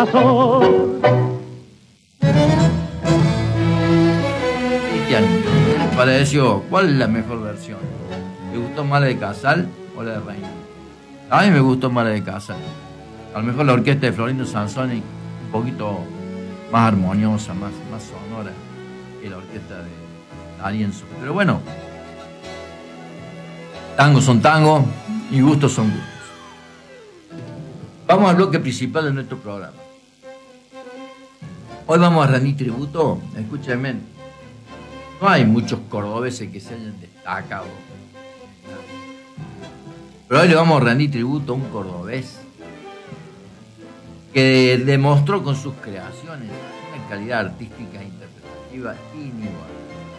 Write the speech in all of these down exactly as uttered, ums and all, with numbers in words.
corazón. Cristian, ¿qué les pareció? ¿Cuál es la mejor versión? ¿Te gustó más la de Casal o la de Reina? A mí me gustó más la de Casal. A lo mejor la orquesta de Florindo Sansoni un poquito más armoniosa, más, más sonora que la orquesta de D'Arienzo. Pero bueno, tangos son tangos y gustos son gustos. Vamos al bloque principal de nuestro programa. Hoy vamos a rendir tributo, escúchenme, no hay muchos cordobeses que se hayan destacado, pero hoy le vamos a rendir tributo a un cordobés que demostró con sus creaciones una calidad artística e interpretativa inigualable.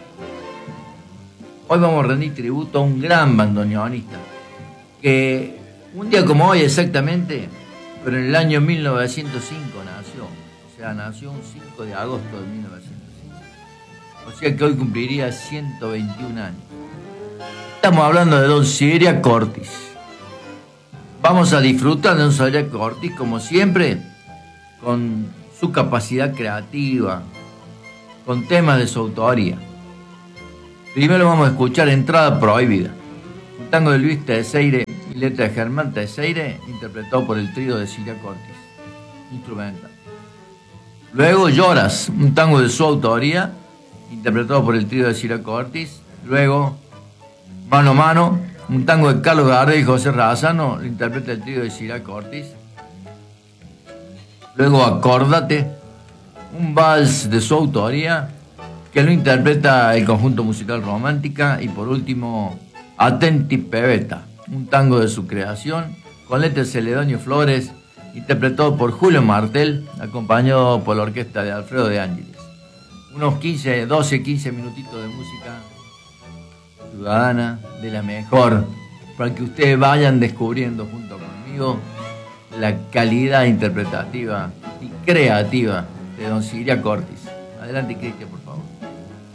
Hoy vamos a rendir tributo a un gran bandoneonista que un día como hoy exactamente, pero en el año mil novecientos cinco nació, o sea, nació un cinco de agosto de mil novecientos cinco, o sea que hoy cumpliría ciento veintiún años. Estamos hablando de don Ciriaco Ortiz. Vamos a disfrutar de don Ciriaco Ortiz, como siempre, con su capacidad creativa, con temas de su autoría. Primero vamos a escuchar Entrada Prohibida, un tango de Luis Teixeira y letra de Germán Teixeira, interpretado por el trío de Ciriaco Ortiz, instrumental. Luego Lloras, un tango de su autoría, interpretado por el trío de Ciriaco Ortiz. Luego Mano a Mano, un tango de Carlos Gardel y José Razano, lo interpreta el trío de Ciriaco Ortiz. Luego Acórdate, un vals de su autoría, que lo interpreta el conjunto musical Romántica. Y por último, Atenti Pebeta, un tango de su creación, con letra de Celedonio Flores, interpretado por Julio Martel, acompañado por la orquesta de Alfredo de Ángeles. Unos quince, doce, quince minutitos de música ciudadana, de la mejor, para que ustedes vayan descubriendo junto conmigo la calidad interpretativa y creativa de don Ciriaco Ortiz. Adelante, Cristian, por favor.